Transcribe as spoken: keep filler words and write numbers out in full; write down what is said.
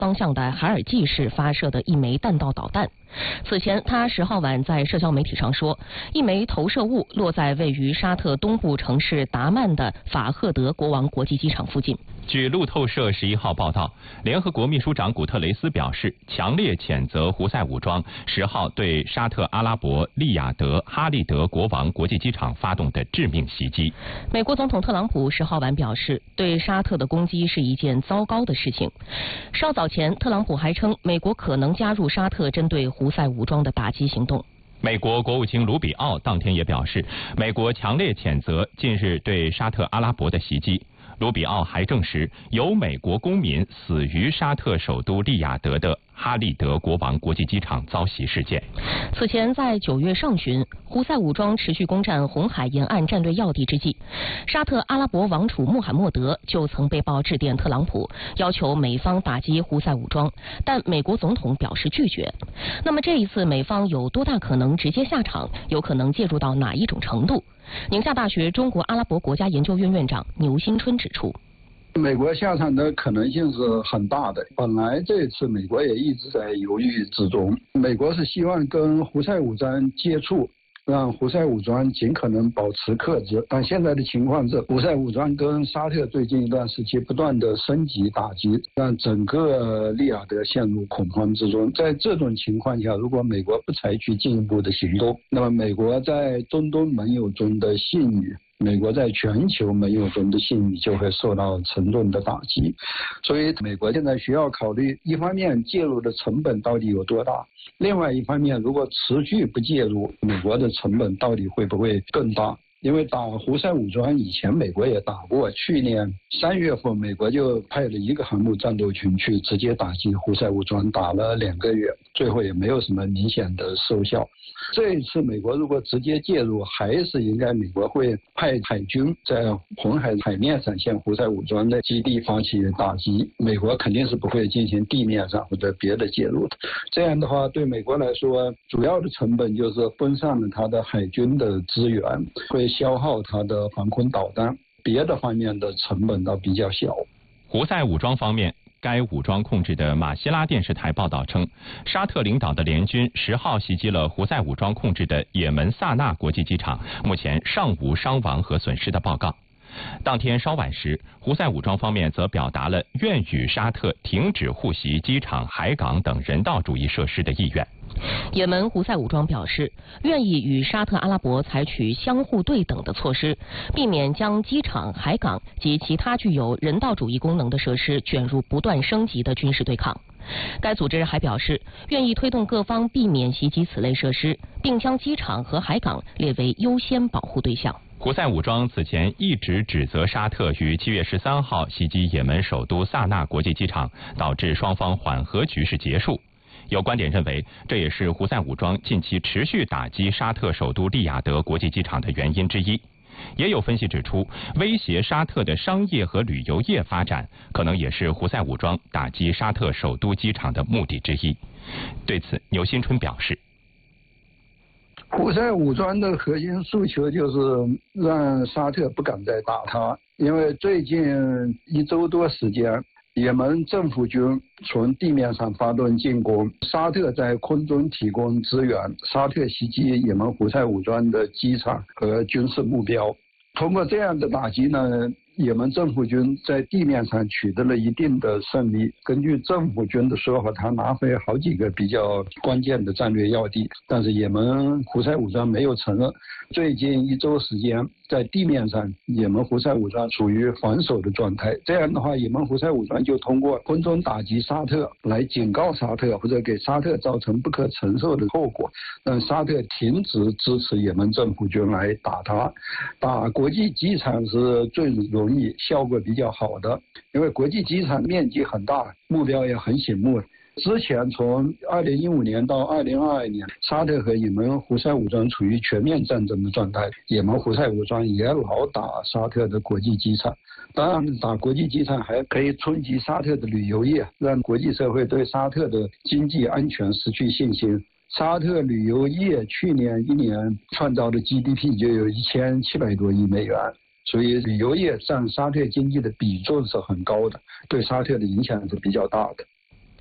方向的海尔济市发射的一枚弹道导弹。此前，他十号晚在社交媒体上说，一枚投射物落在位于沙特东部城市达曼的法赫德国王国际机场附近。 据路透社十一号报道，联合国秘书长古特雷斯表示，强烈谴责胡塞武装十号对沙特阿拉伯利雅得哈利德国王国际机场发动的致命袭击。 美国总统特朗普十号晚表示，对沙特的攻击是一件糟糕的事情。稍早前，特朗普还称，美国可能加入沙特针对胡塞武装的打击行动。 美国国务卿卢比奥当天也表示，美国强烈谴责近日对沙特阿拉伯的袭击。卢比奥还证实，有美国公民死于沙特首都利雅得的哈利德国王国际机场遭袭事件。 此前，在九月上旬，胡塞武装持续攻占红海沿岸战略要地之际，沙特阿拉伯王储穆罕默德就曾被曝致电特朗普，要求美方打击胡塞武装，但美国总统表示拒绝。那么这一次，美方有多大可能直接下场？有可能介入到哪一种程度？宁夏大学中国阿拉伯国家研究院院长牛新春指出， 美国下场的可能性是很大的。本来这次美国也一直在犹豫之中，美国是希望跟胡塞武装接触，让胡塞武装尽可能保持克制，但现在的情况是，胡塞武装跟沙特最近一段时期不断的升级打击，让整个利雅得陷入恐慌之中。在这种情况下，如果美国不采取进一步的行动，那么美国在中东盟友中的信誉，美国在全球盟友中的信誉就会受到沉重的打击。所以美国现在需要考虑，一方面介入的成本到底有多大，另外一方面如果持续不介入，美国的成本到底会不会更大。因为打胡塞武装以前美国也打过，去年三月份美国就派了一个航母战斗群去直接打击胡塞武装，打了两个月，最后也没有什么明显的收效。这一次美国如果直接介入，还是应该美国会派海军在红海海面上向胡塞武装的基地发起打击，美国肯定是不会进行地面上或者别的介入的。这样的话对美国来说，主要的成本就是分散了它的海军的资源，会消耗它的防空导弹，别的方面的成本倒比较小。 胡塞武装方面，该武装控制的马希拉电视台报道称，沙特领导的联军十号袭击了胡塞武装控制的也门萨那国际机场，目前尚无伤亡和损失的报告。当天稍晚时，胡塞武装方面则表达了愿与沙特停止互袭机场、海港等人道主义设施的意愿。 也门胡塞武装表示，愿意与沙特阿拉伯采取相互对等的措施，避免将机场、海港及其他具有人道主义功能的设施卷入不断升级的军事对抗。该组织还表示，愿意推动各方避免袭击此类设施，并将机场和海港列为优先保护对象。 胡塞武装此前一直指责沙特于七月十三号袭击也门首都萨那国际机场，导致双方缓和局势结束。有观点认为，这也是胡塞武装近期持续打击沙特首都利雅得国际机场的原因之一。也有分析指出，威胁沙特的商业和旅游业发展，可能也是胡塞武装打击沙特首都机场的目的之一。对此，牛新春表示， 胡塞武装的核心诉求就是让沙特不敢再打他，因为最近一周多时间，也门政府军从地面上发动进攻，沙特在空中提供支援，沙特袭击也门胡塞武装的机场和军事目标。通过这样的打击呢，也门政府军在地面上取得了一定的胜利。根据政府军的说法，他拿回好几个比较关键的战略要地，但是也门胡塞武装没有承认。最近一周时间，在地面上，也门胡塞武装处于防守的状态。这样的话，也门胡塞武装就通过空中打击沙特来警告沙特，或者给沙特造成不可承受的后果，让沙特停止支持也门政府军来打他。打国际机场是最容易、效果比较好的，因为国际机场面积很大，目标也很醒目。之前从二零一五年到二零二二年，沙特和也门胡塞武装处于全面战争的状态，也门胡塞武装也老打沙特的国际机场。当然，打国际机场还可以冲击沙特的旅游业，让国际社会对沙特的经济安全失去信心。沙特旅游业去年一年创造的 G D P 就有一千七百多亿美元。所以旅游业占沙特经济的比重是很高的，对沙特的影响是比较大的。